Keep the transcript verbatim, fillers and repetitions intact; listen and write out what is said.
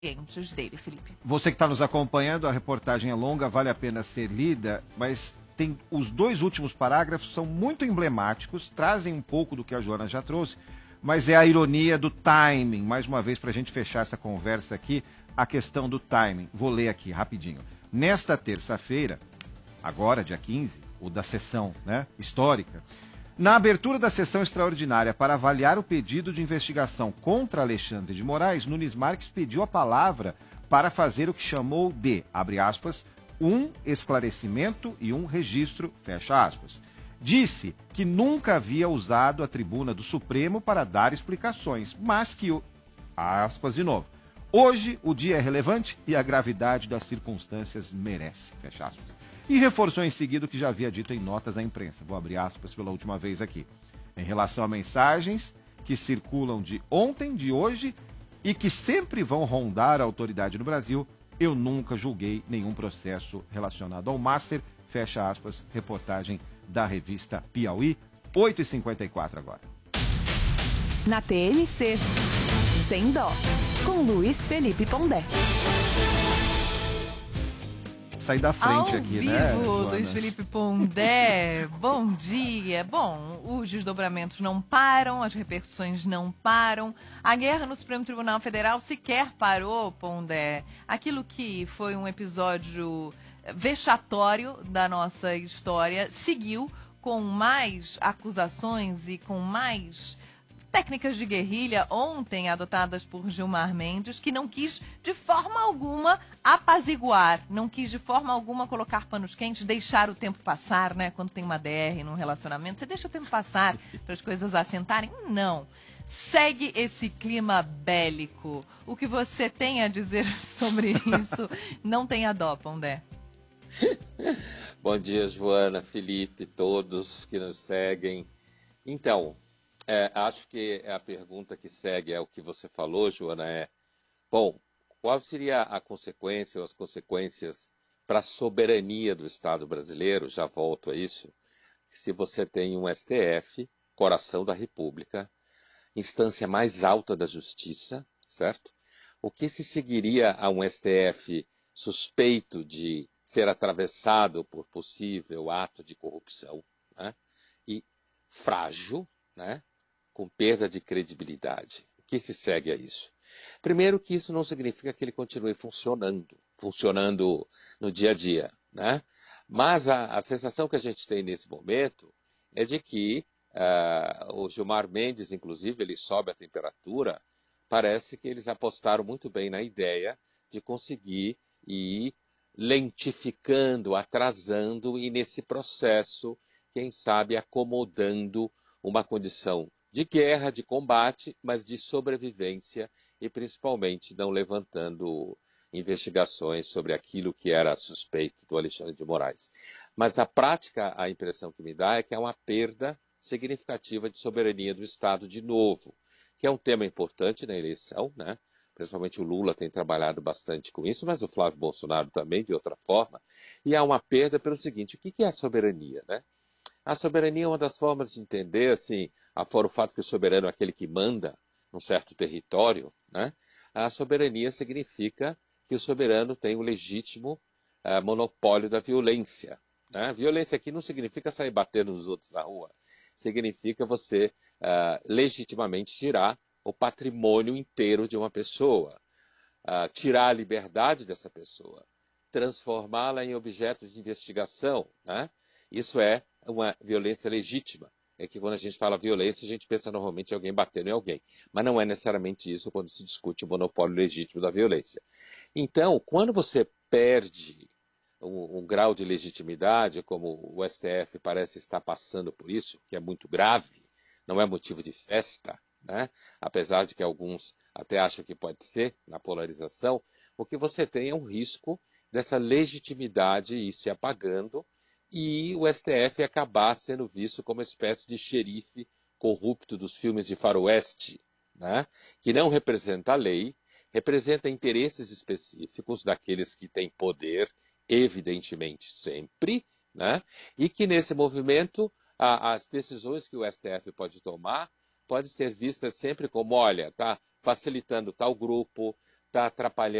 clientes dele, Felipe. Você que está nos acompanhando, a reportagem é longa, vale a pena ser lida, mas tem os dois últimos parágrafos são muito emblemáticos, trazem um pouco do que a Joana já trouxe, mas é a ironia do timing. Mais uma vez, para a gente fechar essa conversa aqui, a questão do timing. Vou ler aqui rapidinho. Nesta terça-feira, agora dia quinze, o da sessão, né, histórica, na abertura da sessão extraordinária para avaliar o pedido de investigação contra Alexandre de Moraes, Nunes Marques pediu a palavra para fazer o que chamou de, abre aspas, um esclarecimento e um registro, fecha aspas. Disse que nunca havia usado a tribuna do Supremo para dar explicações, mas que, aspas de novo, hoje o dia é relevante e a gravidade das circunstâncias merece, fecha aspas. E reforçou em seguida o que já havia dito em notas à imprensa, vou abrir aspas pela última vez aqui, em relação a mensagens que circulam de ontem, de hoje e que sempre vão rondar a autoridade no Brasil, eu nunca julguei nenhum processo relacionado ao Master, fecha aspas, reportagem da revista Piauí, oito e cinquenta e quatro agora. Na T M C, Sem Dó, com Luiz Felipe Pondé. Sair da frente Ao aqui, vivo, né, Joana? Luiz Felipe Pondé, bom dia. Bom, os desdobramentos não param, as repercussões não param. A guerra no Supremo Tribunal Federal sequer parou, Pondé. Aquilo que foi um episódio vexatório da nossa história seguiu com mais acusações e com mais técnicas de guerrilha ontem adotadas por Gilmar Mendes, que não quis de forma alguma apaziguar, não quis de forma alguma colocar panos quentes, deixar o tempo passar, né? Quando tem uma D R num relacionamento, você deixa o tempo passar para as coisas assentarem? Não. Segue esse clima bélico. O que você tem a dizer sobre isso? Não tenha dó, Pondé. Bom dia, Joana, Felipe, todos que nos seguem. Então, é, acho que a pergunta que segue é o que você falou, Joana, é, bom, qual seria a consequência ou as consequências para a soberania do Estado brasileiro, já volto a isso, se você tem um S T F, coração da República, instância mais alta da justiça, certo? O que se seguiria a um S T F suspeito de ser atravessado por possível ato de corrupção, né? E frágil, né? Com perda de credibilidade. O que se segue a isso? Primeiro que isso não significa que ele continue funcionando, funcionando no dia a dia, né? Mas a, a sensação que a gente tem nesse momento é de que uh, o Gilmar Mendes, inclusive, ele sobe a temperatura, parece que eles apostaram muito bem na ideia de conseguir ir lentificando, atrasando e nesse processo, quem sabe, acomodando uma condição de guerra, de combate, mas de sobrevivência e principalmente não levantando investigações sobre aquilo que era suspeito do Alexandre de Moraes. Mas na prática, a impressão que me dá é que é uma perda significativa de soberania do Estado de novo, que é um tema importante na eleição, né? Principalmente o Lula tem trabalhado bastante com isso, mas o Flávio Bolsonaro também, de outra forma. E há uma perda pelo seguinte, o que é a soberania, né? A soberania é uma das formas de entender, assim, afora o fato que o soberano é aquele que manda num certo território, né? A soberania significa que o soberano tem o legítimo uh, monopólio da violência, né? Violência aqui não significa sair batendo nos outros na rua, significa você uh, legitimamente tirar o patrimônio inteiro de uma pessoa, uh, tirar a liberdade dessa pessoa, transformá-la em objeto de investigação, né? Isso é uma violência legítima. É que quando a gente fala violência, a gente pensa normalmente em alguém batendo em alguém. Mas não é necessariamente isso quando se discute o monopólio legítimo da violência. Então, quando você perde um, um grau de legitimidade, como o S T F parece estar passando por isso, que é muito grave, não é motivo de festa, né? Apesar de que alguns até acham que pode ser, na polarização, o que você tem é um risco dessa legitimidade ir se apagando e o S T F acabar sendo visto como uma espécie de xerife corrupto dos filmes de faroeste, né? Que não representa a lei, representa interesses específicos daqueles que têm poder, evidentemente sempre, né? E que nesse movimento a, as decisões que o S T F pode tomar podem ser vistas sempre como, olha, está facilitando tal grupo, está atrapalhando